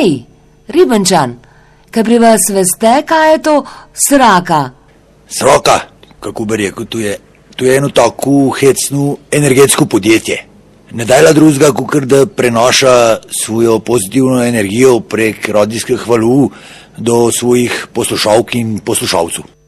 Hej, Ribenčan, kaj pri vas veste, kaj je to sraka? Sraka, kako bi rekel, to je eno tako hecno energetsko podjetje. Ne dajla drugega, kot da prenaša svojo pozitivno energijo prek radijskih valov do svojih poslušalk in poslušalcev.